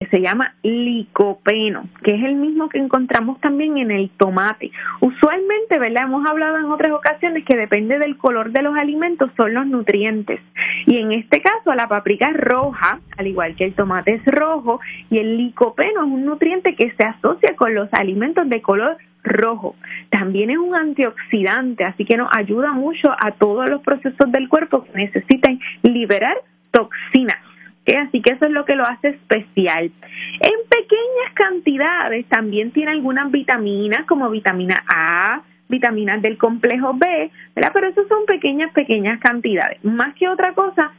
se llama licopeno, que es el mismo que encontramos también en el tomate. Usualmente, ¿verdad? Hemos hablado en otras ocasiones que depende del color de los alimentos, son los nutrientes. Y en este caso, la paprika es roja, al igual que el tomate es rojo, y el licopeno es un nutriente que se asocia con los alimentos de color rojo. También es un antioxidante, así que nos ayuda mucho a todos los procesos del cuerpo que necesitan liberar toxinas. Así que eso es lo que lo hace especial. En pequeñas cantidades también tiene algunas vitaminas como vitamina A, vitaminas del complejo B, ¿verdad? Pero eso son pequeñas cantidades. Más que otra cosa,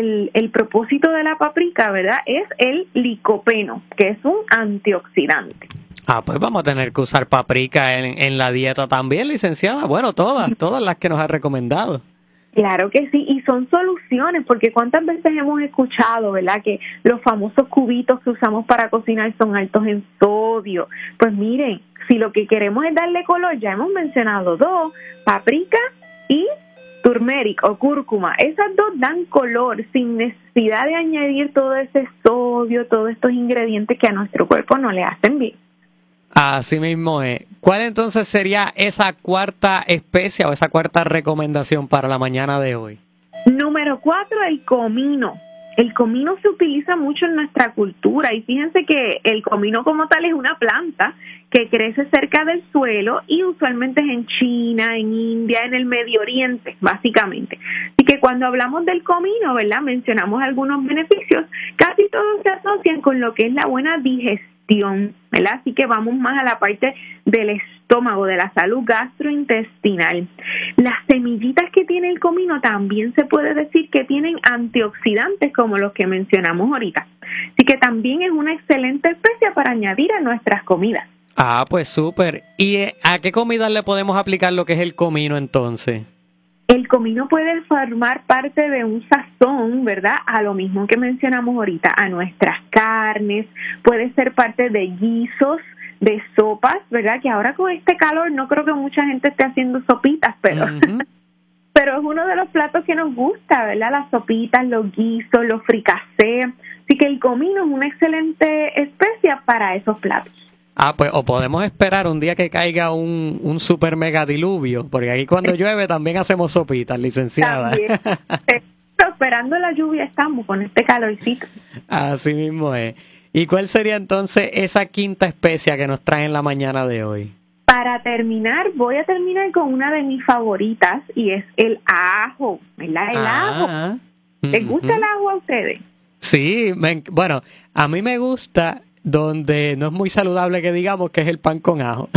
el propósito de la paprika, ¿verdad?, es el licopeno, que es un antioxidante. Pues vamos a tener que usar paprika en la dieta también, licenciada. Bueno, todas las que nos ha recomendado. Claro que sí, y son soluciones, porque cuántas veces hemos escuchado, ¿verdad?, que los famosos cubitos que usamos para cocinar son altos en sodio. Pues miren, si lo que queremos es darle color, ya hemos mencionado dos, paprika y turmeric o cúrcuma. Esas dos dan color sin necesidad de añadir todo ese sodio, todos estos ingredientes que a nuestro cuerpo no le hacen bien. Así mismo es. ¿Cuál entonces sería esa cuarta especia o esa cuarta recomendación para la mañana de hoy? Número 4, el comino. El comino se utiliza mucho en nuestra cultura y fíjense que el comino como tal es una planta que crece cerca del suelo y usualmente es en China, en India, en el Medio Oriente, básicamente. Así que cuando hablamos del comino, ¿verdad?, mencionamos algunos beneficios, casi todos se asocian con lo que es la buena digestión, ¿verdad? Así que vamos más a la parte del estómago, de la salud gastrointestinal. Las semillitas que tiene el comino también se puede decir que tienen antioxidantes como los que mencionamos ahorita. Así que también es una excelente especia para añadir a nuestras comidas. Pues súper. ¿Y a qué comida le podemos aplicar lo que es el comino entonces? El comino puede formar parte de un sazón, ¿verdad?, a lo mismo que mencionamos ahorita, a nuestras carnes, puede ser parte de guisos, de sopas, ¿verdad?, que ahora con este calor no creo que mucha gente esté haciendo sopitas, pero pero es uno de los platos que nos gusta, ¿verdad?, las sopitas, los guisos, los fricasés, así que el comino es una excelente especia para esos platos. Pues o podemos esperar un día que caiga un super mega diluvio, porque aquí cuando llueve también hacemos sopitas, licenciada. También. Esperando la lluvia estamos con este calorcito. Así mismo es. ¿Y cuál sería entonces esa quinta especia que nos trae en la mañana de hoy? Para terminar, voy a terminar con una de mis favoritas y es el ajo, ¿verdad? El ajo. ¿Les gusta el ajo a ustedes? Sí, bueno, a mí me gusta donde no es muy saludable que digamos, que es el pan con ajo.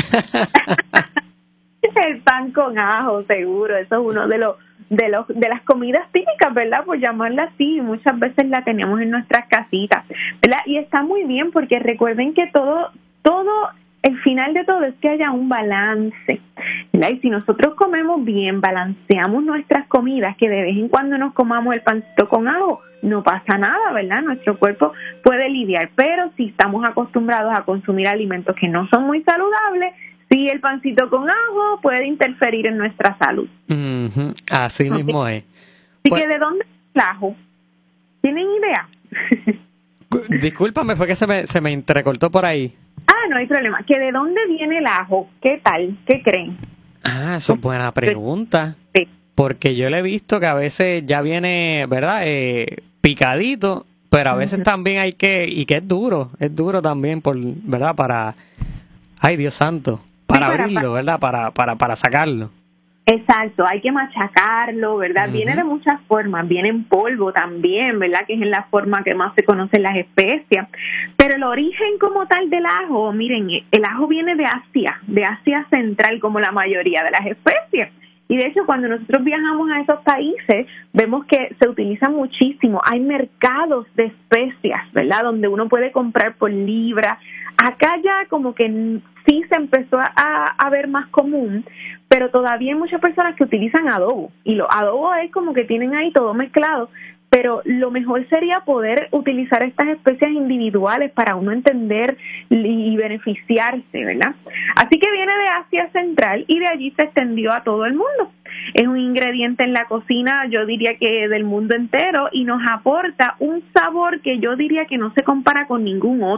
El pan con ajo, seguro, eso es uno de las comidas típicas, ¿verdad?, por llamarla así, muchas veces la tenemos en nuestras casitas, ¿verdad? Y está muy bien porque recuerden que todo, el final de todo es que haya un balance, ¿verdad? Y si nosotros comemos bien, balanceamos nuestras comidas, que de vez en cuando nos comamos el pancito con ajo, no pasa nada, ¿verdad? Nuestro cuerpo puede lidiar, pero si estamos acostumbrados a consumir alimentos que no son muy saludables, sí, el pancito con ajo puede interferir en nuestra salud. Así mismo es. Así que, ¿de dónde es el ajo? ¿Tienen idea? Discúlpame, fue que se me entrecortó por ahí. No hay problema. ¿Que de dónde viene el ajo? ¿Qué tal? ¿Qué creen? Eso es buena pregunta. Sí. Porque yo le he visto que a veces ya viene, ¿verdad?, picadito, pero a veces también hay y que es duro también, ¿verdad?, para, ay Dios santo, para abrirlo, ¿verdad?, para sacarlo. Exacto, hay que machacarlo, ¿verdad? Viene de muchas formas, viene en polvo también, ¿verdad?, que es en la forma que más se conocen las especias. Pero el origen como tal del ajo, miren, el ajo viene de Asia Central, como la mayoría de las especies. Y de hecho, cuando nosotros viajamos a esos países, vemos que se utiliza muchísimo. Hay mercados de especias, ¿verdad?, donde uno puede comprar por libra. Acá ya como que sí se empezó a ver más común, pero todavía hay muchas personas que utilizan adobo. Y los adobos es como que tienen ahí todo mezclado. Pero lo mejor sería poder utilizar estas especias individuales para uno entender y beneficiarse, ¿verdad? Así que viene de Asia Central y de allí se extendió a todo el mundo. Es un ingrediente en la cocina, yo diría que del mundo entero, y nos aporta un sabor que yo diría que no se compara con ningún otro.